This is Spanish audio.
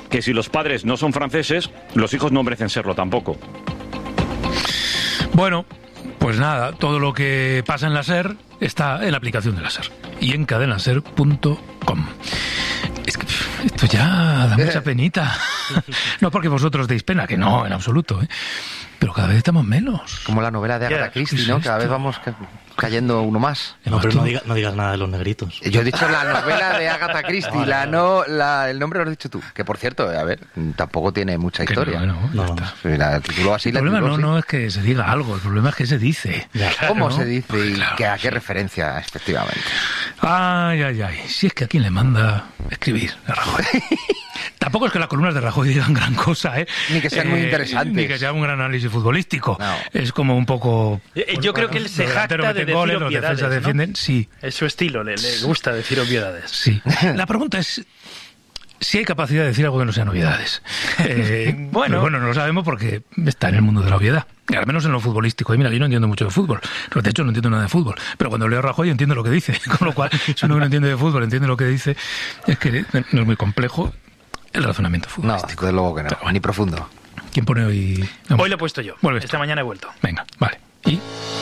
que si los padres no son franceses, los hijos no merecen serlo tampoco. Bueno, pues nada, todo lo que pasa en la SER está en la aplicación de la SER y en cadenaser.com. Es que esto ya da mucha penita. No porque vosotros deis pena, que no, en absoluto, ¿eh? Pero cada vez estamos menos. Como la novela de Agatha Christie, ¿no? Cada vez vamos cayendo uno más. No, pero no digas nada de los negritos. Yo he dicho la novela de Agatha Christie, el nombre lo has dicho tú. Que por cierto, a ver, tampoco tiene mucha historia. No. El título así, El problema no es que se diga algo, el problema es que se dice. ¿Cómo se dice y a qué referencia, efectivamente? Ay. Si es que a quién le manda escribir a Rajoy. Tampoco es que las columnas de Rajoy digan gran cosa, ¿eh? Ni que sean muy interesantes. Ni que sea un gran análisis futbolístico. No. Es como un poco... Yo creo que él se jacta de decir goles, obviedades, los defensas defienden, sí. Es su estilo, le gusta decir obviedades. Sí. La pregunta es si hay capacidad de decir algo que no sean obviedades. Bueno, no lo sabemos porque está en el mundo de la obviedad. Al menos en lo futbolístico. Y mira, yo no entiendo mucho de fútbol. De hecho, no entiendo nada de fútbol. Pero cuando leo a Rajoy entiendo lo que dice. Con lo cual, si uno no entiende de fútbol, entiende lo que dice, es que no es muy complejo el razonamiento futbolístico. No, de luego que no, ni profundo. ¿Quién pone hoy? Hoy lo he puesto yo. Vuelves Esta mañana he vuelto. Venga, vale. ¿Y?